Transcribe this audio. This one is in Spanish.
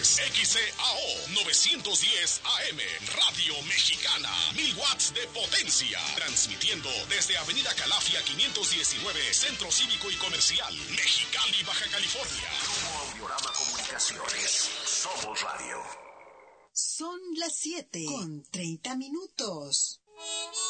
es XCAO 910 AM, Radio Mexicana, 1000 watts de potencia, transmitiendo desde Avenida Calafia 519, Centro Cívico y Comercial, Mexicali, Baja California. Grupo Audiorama Comunicaciones, somos radio. Son las 7:30.